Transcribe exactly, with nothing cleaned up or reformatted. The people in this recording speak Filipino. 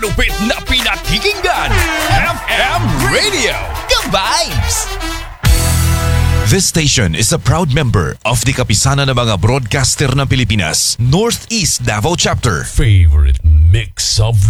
Lupit na pinakikinggan, F M Radio, ka-vibes! This station is a proud member of the Kapisanan ng mga Broadcaster ng Pilipinas, Northeast Davao Chapter. Favorite mix of